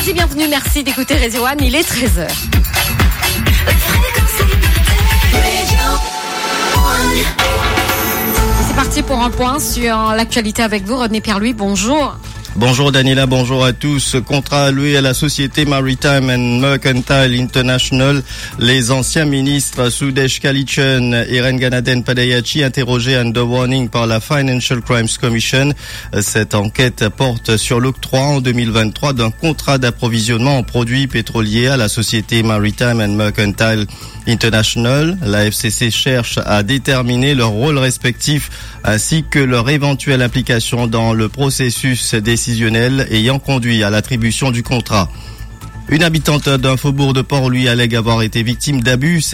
et bienvenue, merci d'écouter Radio One, il est 13h. C'est parti pour un point sur l'actualité avec vous, Rodney Pierre-Louis, bonjour. Bonjour Daniela, bonjour à tous. Contrat alloué à la société Maritime and Mercantile International. Les anciens ministres Sudesh Kalichen et Renganaden Padayachi interrogés under warning par la Financial Crimes Commission. Cette enquête porte sur l'octroi en 2023 d'un contrat d'approvisionnement en produits pétroliers à la société Maritime and Mercantile International. La FCC cherche à déterminer leur rôle respectif ainsi que leur éventuelle implication dans le processus décisionnel ayant conduit à l'attribution du contrat. Une habitante d'un faubourg de Port-Louis allègue avoir été victime d'abus